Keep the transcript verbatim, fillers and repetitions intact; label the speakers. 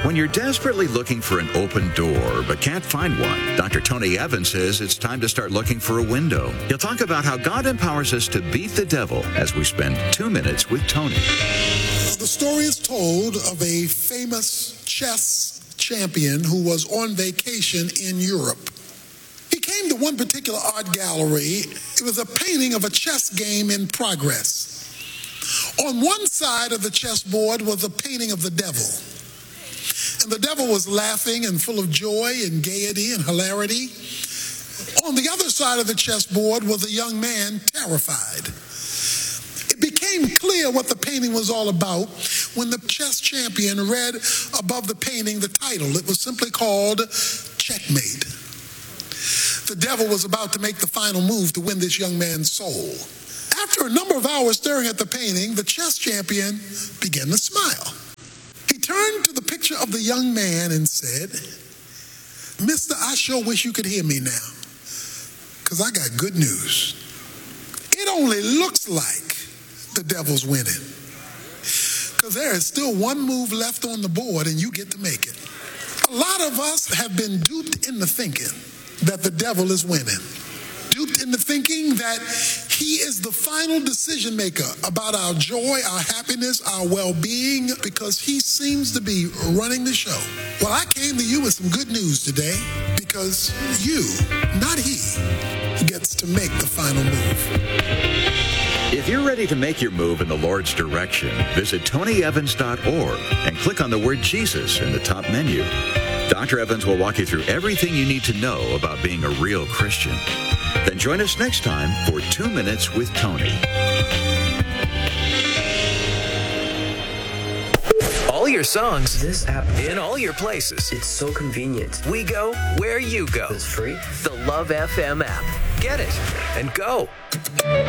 Speaker 1: When you're desperately looking for an open door but can't find one, Doctor Tony Evans says it's time to start looking for a window. He'll talk about how God empowers us to beat the devil as we spend two minutes with Tony.
Speaker 2: The story is told of a famous chess champion who was on vacation in Europe. He came to one particular art gallery. It was a painting of a chess game in progress. On one side of the chessboard was a painting of the devil. And the devil was laughing and full of joy and gaiety and hilarity. On the other side of the chessboard was a young man terrified. It became clear what the painting was all about when the chess champion read above the painting the title. It was simply called Checkmate. The devil was about to make the final move to win this young man's soul. After a number of hours staring at the painting, the chess champion began to smile. He turned to the picture of the young man and said, "Mister, I sure wish you could hear me now, because I got good news. It only looks like the devil's winning, because there is still one move left on the board and you get to make it." A lot of us have been duped into thinking that the devil is winning. Duped into thinking that he is the final decision maker about our joy, our happiness, our well-being, because he seems to be running the show. Well, I came to you with some good news today, because you, not he, gets to make the final move.
Speaker 1: If you're ready to make your move in the Lord's direction, visit tony evans dot org and click on the word Jesus in the top menu. Doctor Evans will walk you through everything you need to know about being a real Christian. Then join us next time for Two Minutes with Tony.
Speaker 3: All your songs,
Speaker 4: This app,
Speaker 3: in all your places.
Speaker 4: it's so convenient.
Speaker 3: We go where you go.
Speaker 4: It's free.
Speaker 3: The Love F M app. Get it and go.